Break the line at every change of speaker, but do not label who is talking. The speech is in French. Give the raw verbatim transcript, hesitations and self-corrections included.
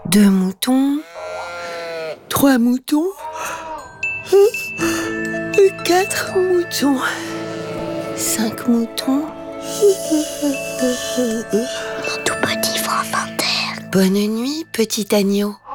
Deux moutons. Trois moutons. Quatre moutons. Cinq moutons.
Mon tout petit Fromenterre.
Bonne nuit, petit agneau.